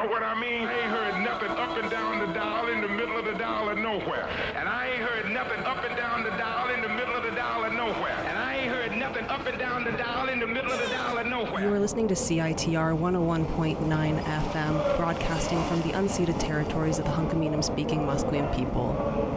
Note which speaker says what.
Speaker 1: know what I mean? I ain't heard nothing up and down the dial, in the middle of the dial, or nowhere. And I ain't heard nothing up and down the dial, in the middle of the dial, or nowhere. And I ain't heard nothing up and down the dial, in the middle of the dial, or nowhere.
Speaker 2: You are listening to CITR 101.9 FM, broadcasting from the unceded territories of the Hunkaminam-speaking Musqueam people.